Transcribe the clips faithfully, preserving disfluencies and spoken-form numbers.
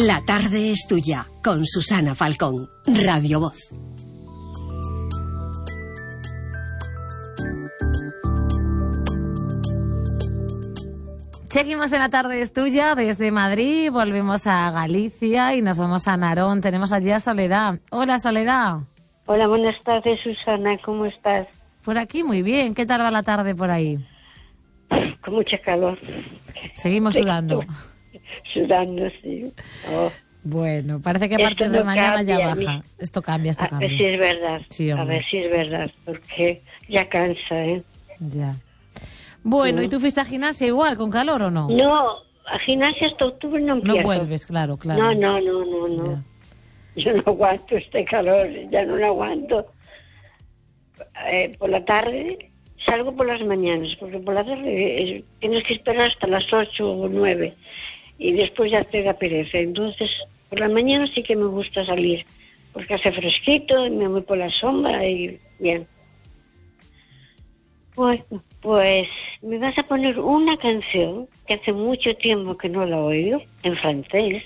La tarde es tuya, con Susana Falcón, Radio Voz. Seguimos en La tarde es tuya desde Madrid, volvemos a Galicia y nos vamos a Narón. Tenemos allí a Soledad. Hola, Soledad. Hola, buenas tardes, Susana, ¿cómo estás? Por aquí muy bien. ¿Qué tal va la tarde por ahí? Con mucha calor. Seguimos sudando. Sudando, sí. Oh. Bueno, parece que a partir Esto de no mañana cambia, ya mi- baja. Esto cambia, esto A cambia. ver si es verdad. Sí, a hombre. ver si es verdad, porque ya cansa, ¿eh? Ya. Bueno, Mm. ¿y tú fuiste a gimnasia igual, con calor o no? No, a gimnasia hasta octubre no empiezo. No vuelves, claro, claro. No, no, no, no, no. Ya. Yo no aguanto este calor, ya no lo aguanto. Eh, por la tarde salgo por las mañanas, porque por la tarde eh, tienes que esperar hasta las ocho o nueve y después ya te da pereza. Entonces, por la mañana sí que me gusta salir, porque hace fresquito y me voy por la sombra y bien. Bueno, pues me vas a poner una canción que hace mucho tiempo que no la oigo, en francés.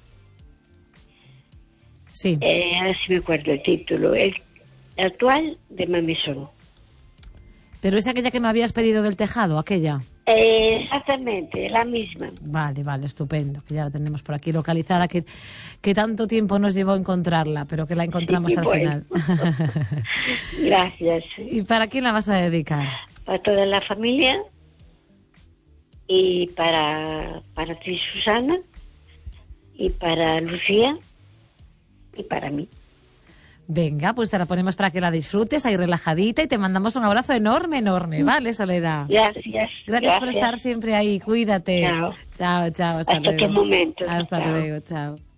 Sí. Eh, a ver si me acuerdo el título. El actual de Ma Maison. Pero es aquella que me habías pedido del tejado, aquella. Eh, exactamente, la misma. Vale, vale, estupendo, que ya la tenemos por aquí localizada, que, que tanto tiempo nos llevó encontrarla, pero que la encontramos Sí, al bueno. final. Gracias. ¿Y para quién la vas a dedicar? Para toda la familia y para, para ti, Susana, y para Lucía y para mí. Venga, pues te la ponemos para que la disfrutes ahí relajadita y te mandamos un abrazo enorme, enorme, ¿vale, Soledad? Gracias. Gracias, Gracias por estar siempre ahí, cuídate. Chao. Chao, chao, hasta, Hasta luego. qué momento. Hasta Chao. luego, chao.